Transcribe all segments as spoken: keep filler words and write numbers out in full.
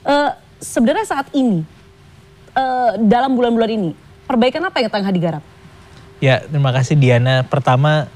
Uh, sebenarnya saat ini, uh, dalam bulan-bulan ini, perbaikan apa yang tengah digarap? Ya, terima kasih Diana. Pertama,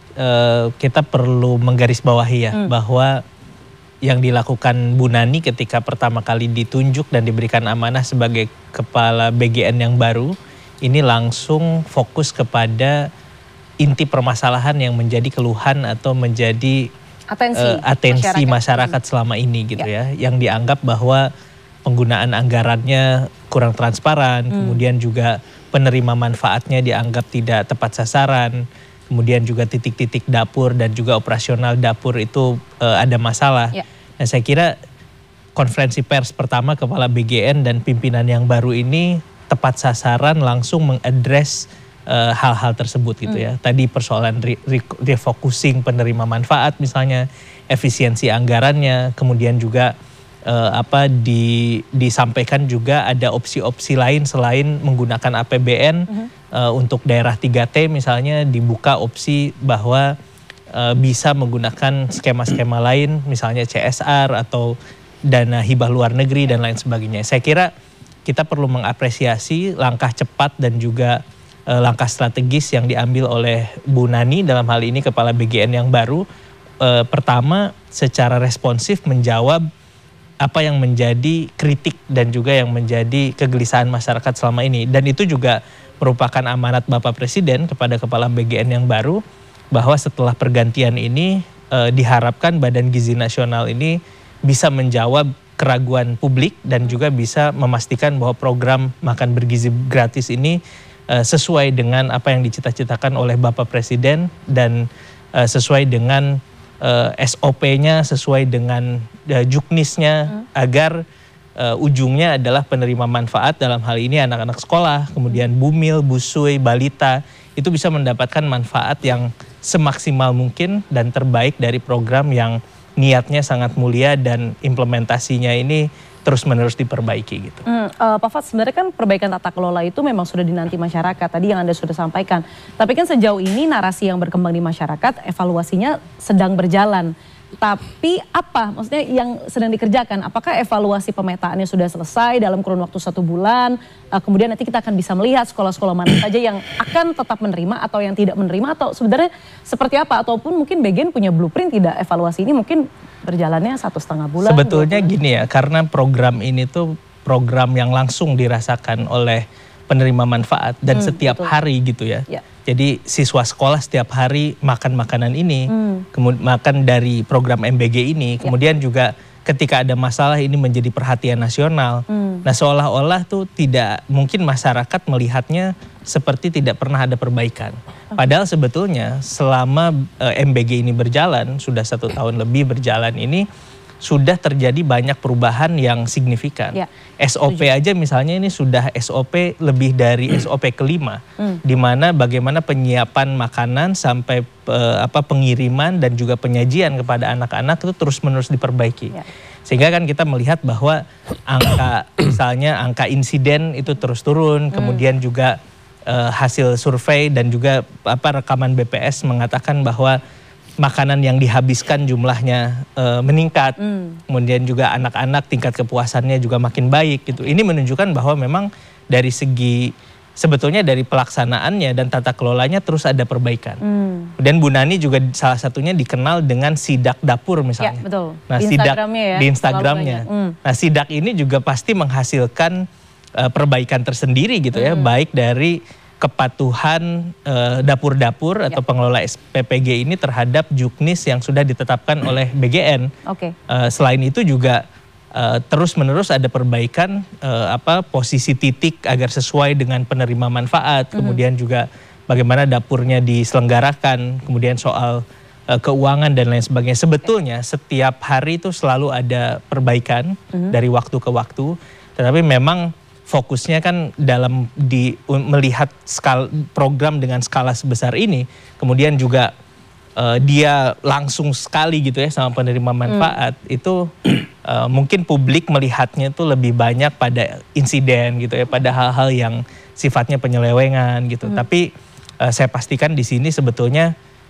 uh, kita perlu menggarisbawahi ya, hmm. bahwa yang dilakukan Bu Nani ketika pertama kali ditunjuk dan diberikan amanah sebagai kepala B G N yang baru, ini langsung fokus kepada inti permasalahan yang menjadi keluhan atau menjadi atensi, uh, atensi masyarakat, masyarakat selama ini gitu ya. ya, yang dianggap bahwa penggunaan anggarannya kurang transparan, hmm. kemudian juga penerima manfaatnya dianggap tidak tepat sasaran, kemudian juga titik-titik dapur dan juga operasional dapur itu uh, ada masalah. Ya. Nah, saya kira konferensi pers pertama Kepala B G N dan pimpinan yang baru ini tepat sasaran langsung mengadres hal-hal uh, tersebut gitu ya. Hmm. Tadi persoalan re re refocusing penerima manfaat misalnya, efisiensi anggarannya, kemudian juga uh, apa di, disampaikan juga ada opsi-opsi lain selain menggunakan A P B N. Hmm. uh, untuk daerah tiga T misalnya dibuka opsi bahwa uh, bisa menggunakan skema-skema lain misalnya C S R atau dana hibah luar negeri dan lain sebagainya. Saya kira kita perlu mengapresiasi langkah cepat dan juga uh, langkah strategis yang diambil oleh Bu Nani dalam hal ini Kepala B G N yang baru. Uh, pertama, secara responsif menjawab apa yang menjadi kritik dan juga yang menjadi kegelisahan masyarakat selama ini. Dan itu juga merupakan amanat Bapak Presiden kepada Kepala B G N yang baru, bahwa setelah pergantian ini uh, diharapkan Badan Gizi Nasional ini bisa menjawab keraguan publik dan juga bisa memastikan bahwa program makan bergizi gratis ini uh, sesuai dengan apa yang dicita-citakan oleh Bapak Presiden dan uh, sesuai dengan uh, S O P-nya, sesuai dengan uh, juknisnya, hmm. agar uh, ujungnya adalah penerima manfaat dalam hal ini anak-anak sekolah, kemudian bumil, busui, balita, itu bisa mendapatkan manfaat yang semaksimal mungkin dan terbaik dari program yang niatnya sangat mulia dan implementasinya ini terus-menerus diperbaiki gitu. Hmm, uh, Pak Fat, sebenarnya kan perbaikan tata kelola itu memang sudah dinanti masyarakat, tadi yang Anda sudah sampaikan. Tapi kan sejauh ini narasi yang berkembang di masyarakat, evaluasinya sedang berjalan. Tapi apa maksudnya yang sedang dikerjakan? Apakah evaluasi pemetaannya sudah selesai dalam kurun waktu satu bulan? Uh, kemudian nanti kita akan bisa melihat sekolah-sekolah mana saja yang akan tetap menerima atau yang tidak menerima, atau sebenarnya seperti apa? Ataupun mungkin B G N punya blueprint tidak evaluasi ini mungkin berjalannya satu setengah bulan? Sebetulnya gini ya, karena program ini tuh program yang langsung dirasakan oleh penerima manfaat dan hmm, setiap betul. hari gitu ya. ya. Jadi siswa sekolah setiap hari makan makanan ini, hmm. kemudian makan dari program M B G ini, kemudian ya. juga ketika ada masalah ini menjadi perhatian nasional. Hmm. Nah, seolah-olah tuh tidak mungkin masyarakat melihatnya seperti tidak pernah ada perbaikan. Okay. Padahal sebetulnya selama uh, M B G ini berjalan, sudah satu tahun lebih berjalan ini, sudah terjadi banyak perubahan yang signifikan. Ya, S O P setuju. aja misalnya ini sudah S O P lebih dari S O P kelima, hmm. di mana bagaimana penyiapan makanan sampai uh, apa pengiriman dan juga penyajian kepada anak-anak itu terus-menerus diperbaiki. Ya. Sehingga kan kita melihat bahwa angka misalnya angka insiden itu terus turun, hmm. kemudian juga uh, hasil survei dan juga apa rekaman B P S mengatakan bahwa makanan yang dihabiskan jumlahnya e, meningkat, mm. kemudian juga anak-anak tingkat kepuasannya juga makin baik gitu. Ini menunjukkan bahwa memang dari segi sebetulnya dari pelaksanaannya dan tata kelolanya terus ada perbaikan. Mm. Dan Bu Nani juga salah satunya dikenal dengan sidak dapur misalnya. Ya, betul. Nah, di sidak Instagramnya ya. Di Instagramnya. Mm. Nah, sidak ini juga pasti menghasilkan e, perbaikan tersendiri gitu mm. ya, baik dari kepatuhan dapur-dapur uh, atau ya. pengelola S P P G ini terhadap juknis yang sudah ditetapkan oleh B G N. Oke. Uh, selain itu juga uh, terus-menerus ada perbaikan uh, apa posisi titik agar sesuai dengan penerima manfaat, mm-hmm. kemudian juga bagaimana dapurnya diselenggarakan, kemudian soal uh, keuangan dan lain sebagainya. Sebetulnya setiap hari itu selalu ada perbaikan mm-hmm. dari waktu ke waktu, tetapi memang fokusnya kan dalam di melihat skala, program dengan skala sebesar ini, kemudian juga uh, dia langsung sekali gitu ya sama penerima manfaat, hmm. itu uh, mungkin publik melihatnya itu lebih banyak pada insiden gitu ya, pada hal-hal yang sifatnya penyelewengan gitu. Hmm. Tapi uh, saya pastikan di sini sebetulnya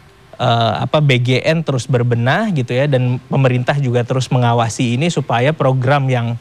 uh, apa B G N terus berbenah gitu ya, dan pemerintah juga terus mengawasi ini supaya program yang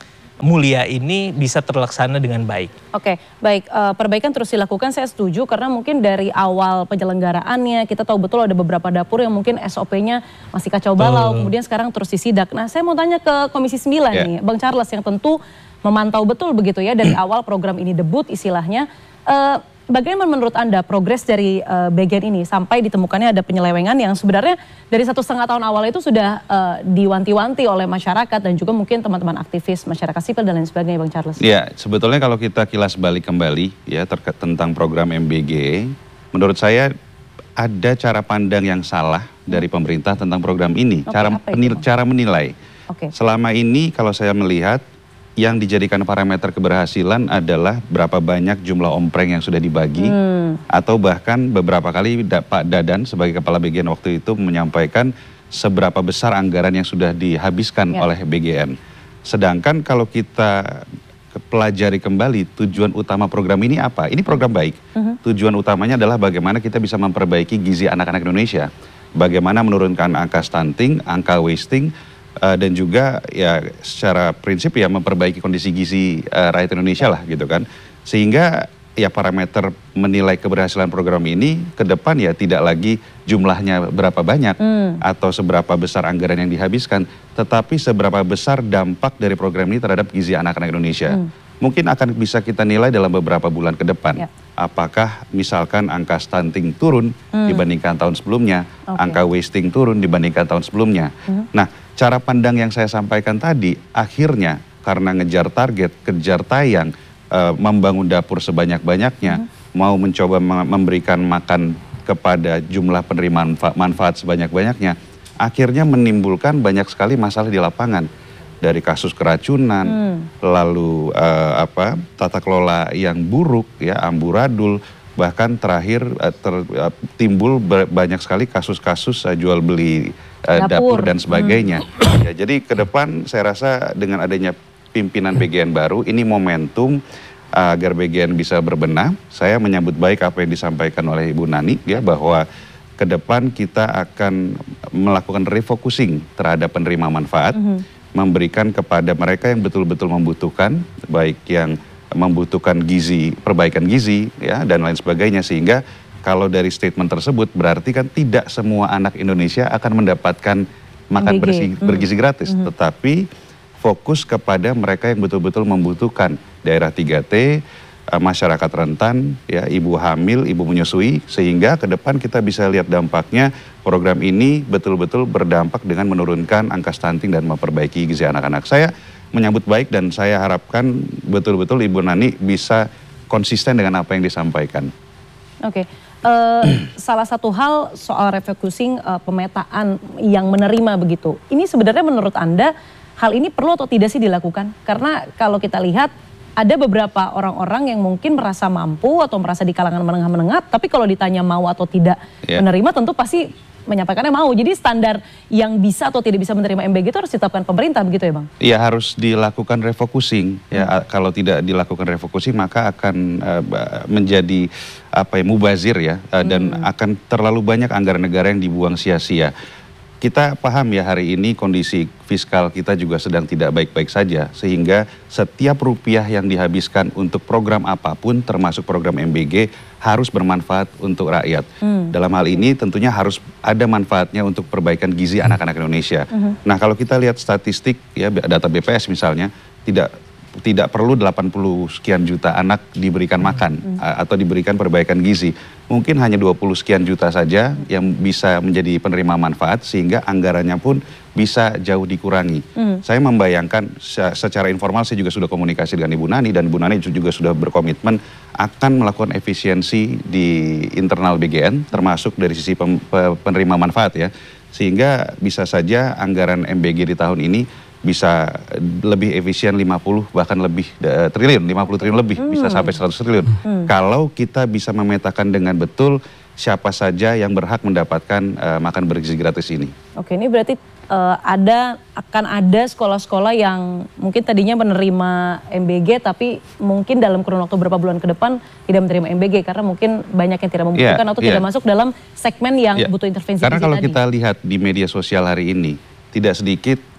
mulia ini bisa terlaksana dengan baik. Oke, baik. Uh, perbaikan terus dilakukan, saya setuju karena mungkin dari awal penyelenggaraannya kita tahu betul ada beberapa dapur yang mungkin S O P-nya masih kacau balau, uh. kemudian sekarang terus disidak. Nah, saya mau tanya ke Komisi sembilan yeah. nih, Bang Charles yang tentu memantau betul begitu ya dari awal program ini debut istilahnya. Uh, Bagaimana menurut Anda progres dari uh, bagian ini sampai ditemukannya ada penyelewengan yang sebenarnya dari satu setengah tahun awal itu sudah uh, diwanti-wanti oleh masyarakat dan juga mungkin teman-teman aktivis masyarakat sipil dan lain sebagainya, Bang Charles? Ya, sebetulnya kalau kita kilas balik kembali ya terkait tentang program M B G, menurut saya ada cara pandang yang salah dari pemerintah tentang program ini, Oke, cara penil, cara menilai. Oke. Selama ini kalau saya melihat yang dijadikan parameter keberhasilan adalah berapa banyak jumlah ompreng yang sudah dibagi, hmm. atau bahkan beberapa kali Pak Dadan sebagai kepala bagian waktu itu menyampaikan seberapa besar anggaran yang sudah dihabiskan ya. oleh B G N. Sedangkan kalau kita pelajari kembali tujuan utama program ini apa? Ini program baik. Uh-huh. Tujuan utamanya adalah bagaimana kita bisa memperbaiki gizi anak-anak Indonesia. Bagaimana menurunkan angka stunting, angka wasting, Uh, dan juga ya secara prinsip ya memperbaiki kondisi gizi uh, rakyat Indonesia lah gitu kan. Sehingga ya parameter menilai keberhasilan program ini ke depan ya tidak lagi jumlahnya berapa banyak hmm. atau seberapa besar anggaran yang dihabiskan, tetapi seberapa besar dampak dari program ini terhadap gizi anak-anak Indonesia. Hmm. Mungkin akan bisa kita nilai dalam beberapa bulan ke depan. Ya. Apakah misalkan angka stunting turun hmm. dibandingkan tahun sebelumnya, okay. angka wasting turun dibandingkan tahun sebelumnya. Hmm. Nah, cara pandang yang saya sampaikan tadi, akhirnya karena ngejar target, kejar tayang, e, membangun dapur sebanyak-banyaknya, hmm. mau mencoba memberikan makan kepada jumlah penerima manfaat sebanyak-banyaknya, akhirnya menimbulkan banyak sekali masalah di lapangan. Dari kasus keracunan, hmm. lalu uh, apa tata kelola yang buruk, ya amburadul, bahkan terakhir uh, ter, uh, timbul banyak sekali kasus-kasus uh, jual beli uh, dapur. dapur dan sebagainya. Hmm. Ya, jadi ke depan saya rasa dengan adanya pimpinan B G N baru, ini momentum uh, agar B G N bisa berbenah. Saya menyambut baik apa yang disampaikan oleh Ibu Nani, ya bahwa ke depan kita akan melakukan refocusing terhadap penerima manfaat. Hmm. Memberikan kepada mereka yang betul-betul membutuhkan, baik yang membutuhkan gizi, perbaikan gizi, ya dan lain sebagainya, sehingga kalau dari statement tersebut berarti kan tidak semua anak Indonesia akan mendapatkan makan bersih, hmm. bergizi gratis, hmm. tetapi fokus kepada mereka yang betul-betul membutuhkan, daerah tiga T, masyarakat rentan, ya ibu hamil, ibu menyusui, sehingga ke depan kita bisa lihat dampaknya. Program ini betul-betul berdampak dengan menurunkan angka stunting dan memperbaiki gizi anak-anak. Saya menyambut baik dan saya harapkan betul-betul Ibu Nani bisa konsisten dengan apa yang disampaikan. Oke, uh, salah satu hal soal refocusing uh, pemetaan yang menerima begitu. Ini sebenarnya menurut Anda hal ini perlu atau tidak sih dilakukan? Karena kalau kita lihat ada beberapa orang-orang yang mungkin merasa mampu atau merasa di kalangan menengah-menengah, tapi kalau ditanya mau atau tidak yeah. menerima tentu pasti menyampaikannya mau. Jadi standar yang bisa atau tidak bisa menerima M B G itu harus ditetapkan pemerintah begitu ya Bang? Iya, harus dilakukan refocusing. Hmm. Ya, kalau tidak dilakukan refocusing maka akan uh, menjadi apa ya mubazir ya uh, dan hmm. akan terlalu banyak anggaran negara yang dibuang sia-sia. Kita paham ya hari ini kondisi fiskal kita juga sedang tidak baik-baik saja, sehingga setiap rupiah yang dihabiskan untuk program apapun termasuk program M B G harus bermanfaat untuk rakyat. Hmm. Dalam hal ini tentunya harus ada manfaatnya untuk perbaikan gizi anak-anak Indonesia. Hmm. Nah kalau kita lihat statistik ya data B P S misalnya, tidak tidak perlu delapan puluh sekian juta anak diberikan makan hmm. atau diberikan perbaikan gizi. Mungkin hanya dua puluh sekian juta saja yang bisa menjadi penerima manfaat sehingga anggarannya pun bisa jauh dikurangi. Hmm. Saya membayangkan secara informal saya juga sudah komunikasi dengan Ibu Nani dan Ibu Nani juga sudah berkomitmen akan melakukan efisiensi di internal B G N termasuk dari sisi penerima manfaat ya. Sehingga bisa saja anggaran M B G di tahun ini bisa lebih efisien lima puluh bahkan lebih uh, triliun, lima puluh triliun lebih, hmm. bisa sampai seratus triliun. Hmm. Kalau kita bisa memetakan dengan betul siapa saja yang berhak mendapatkan uh, makan bergizi gratis ini. Oke, ini berarti uh, ada akan ada sekolah-sekolah yang mungkin tadinya menerima M B G tapi mungkin dalam kurun waktu beberapa bulan ke depan tidak menerima M B G karena mungkin banyak yang tidak membutuhkan yeah, atau yeah. tidak masuk dalam segmen yang yeah. butuh intervensi. Karena kalau tadi. Kita lihat di media sosial hari ini, tidak sedikit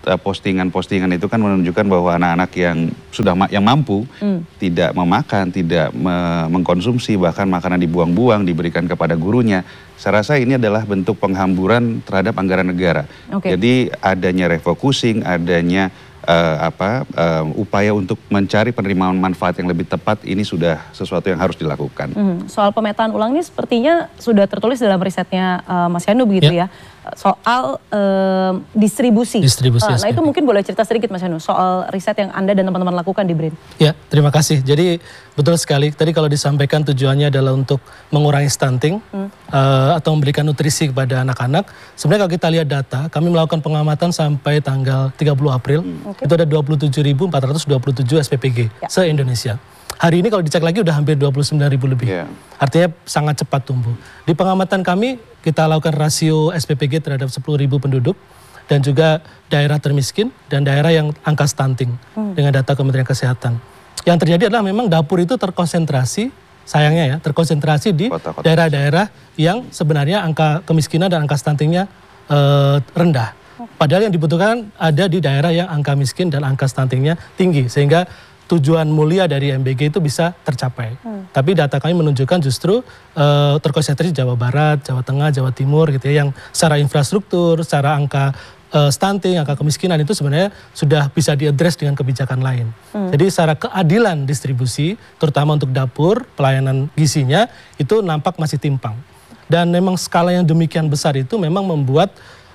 uh, postingan-postingan itu kan menunjukkan bahwa anak-anak yang sudah ma yang mampu hmm. tidak memakan, tidak me mengkonsumsi, bahkan makanan dibuang-buang, diberikan kepada gurunya. Saya rasa ini adalah bentuk penghamburan terhadap anggaran negara. Okay. Jadi adanya refocusing, adanya Uh, apa uh, upaya untuk mencari penerimaan manfaat yang lebih tepat, ini sudah sesuatu yang harus dilakukan. Hmm, soal pemetaan ulang ini sepertinya sudah tertulis dalam risetnya uh, Mas Yanu begitu ya, ya? Soal uh, distribusi. Distribusi uh, nah itu mungkin boleh cerita sedikit Mas Yanu soal riset yang Anda dan teman-teman lakukan di BRIN. Ya, terima kasih. Jadi betul sekali. Tadi kalau disampaikan tujuannya adalah untuk mengurangi stunting hmm. uh, atau memberikan nutrisi kepada anak-anak. Sebenarnya kalau kita lihat data, kami melakukan pengamatan sampai tanggal tiga puluh April. Hmm. Okay. Itu ada dua puluh tujuh ribu empat ratus dua puluh tujuh S P P G ya. Se-Indonesia. Hari ini kalau dicek lagi udah hampir dua puluh sembilan ribu lebih. Yeah. Artinya sangat cepat tumbuh. Di pengamatan kami, kita lakukan rasio S P P G terhadap sepuluh ribu penduduk. Dan juga daerah termiskin dan daerah yang angka stunting hmm. dengan data Kementerian Kesehatan. Yang terjadi adalah memang dapur itu terkonsentrasi, sayangnya ya, terkonsentrasi di daerah-daerah yang sebenarnya angka kemiskinan dan angka stuntingnya eh, rendah. Padahal yang dibutuhkan ada di daerah yang angka miskin dan angka stuntingnya tinggi. Sehingga tujuan mulia dari M B G itu bisa tercapai. Hmm. Tapi data kami menunjukkan justru uh, terkonsentrasi Jawa Barat, Jawa Tengah, Jawa Timur gitu ya. Yang secara infrastruktur, secara angka uh, stunting, angka kemiskinan itu sebenarnya sudah bisa diadres dengan kebijakan lain. Hmm. Jadi secara keadilan distribusi, terutama untuk dapur, pelayanan gizinya, itu nampak masih timpang. Dan memang skala yang demikian besar itu memang membuat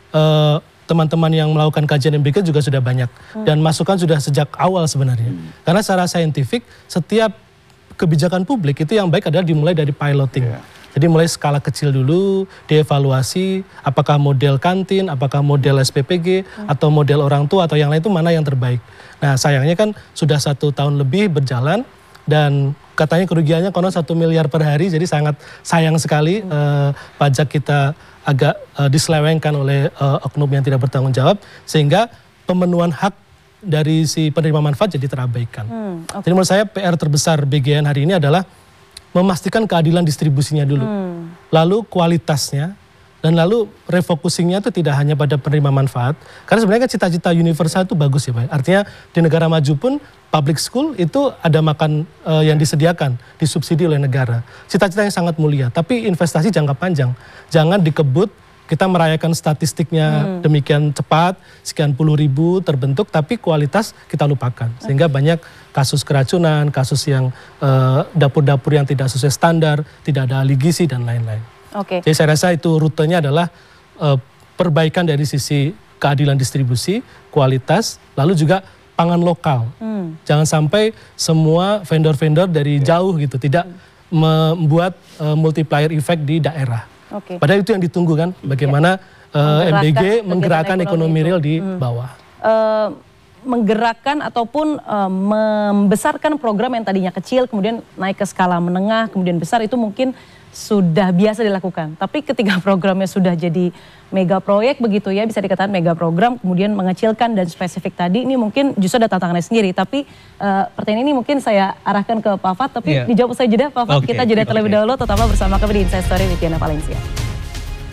uh, teman-teman yang melakukan kajian M B G juga sudah banyak. Hmm. Dan masukan sudah sejak awal sebenarnya. Hmm. Karena secara saintifik, setiap kebijakan publik itu yang baik adalah dimulai dari piloting. Yeah. Jadi mulai skala kecil dulu, dievaluasi apakah model kantin, apakah model S P P G, hmm. atau model orang tua, atau yang lain itu mana yang terbaik. Nah sayangnya kan sudah satu tahun lebih berjalan, dan katanya kerugiannya konon satu miliar per hari, jadi sangat sayang sekali hmm. eh, pajak kita agak uh, diselewengkan oleh uh, oknum yang tidak bertanggung jawab, sehingga pemenuhan hak dari si penerima manfaat jadi terabaikan. Hmm, okay. Jadi menurut saya P R terbesar B G N hari ini adalah memastikan keadilan distribusinya dulu, hmm. lalu kualitasnya, dan lalu refocusingnya itu tidak hanya pada penerima manfaat, karena sebenarnya kan cita-cita universal itu bagus ya Pak. Artinya di negara maju pun public school itu ada makan uh, yang disediakan, disubsidi oleh negara. Cita-cita yang sangat mulia, tapi investasi jangka panjang. Jangan dikebut, kita merayakan statistiknya hmm. demikian cepat, sekian puluh ribu terbentuk, tapi kualitas kita lupakan. Sehingga banyak kasus keracunan, kasus yang dapur-dapur uh, yang tidak sesuai standar, tidak ada ahli gizi, dan lain-lain. Okay. Jadi saya rasa itu rutenya adalah uh, perbaikan dari sisi keadilan distribusi, kualitas, lalu juga pangan lokal. Hmm. Jangan sampai semua vendor-vendor dari yeah. jauh gitu, tidak hmm. membuat uh, multiplier effect di daerah. Okay. Padahal itu yang ditunggu kan, bagaimana yeah. uh, M B G menggerakkan ekonomi, ekonomi real di hmm. bawah. Uh, menggerakkan ataupun uh, membesarkan program yang tadinya kecil, kemudian naik ke skala menengah, kemudian besar, itu mungkin sudah biasa dilakukan. Tapi ketika programnya sudah jadi mega proyek begitu ya, bisa dikatakan mega program, kemudian mengecilkan dan spesifik tadi, ini mungkin justru ada tantangannya sendiri. Tapi uh, pertanyaan ini mungkin saya arahkan ke Pak Fat, tapi yeah. dijawab usai jeda Pak Fat. Okay. Kita jeda terlebih okay. dahulu, tetaplah bersama kami di Inside Story with Diana Valencia.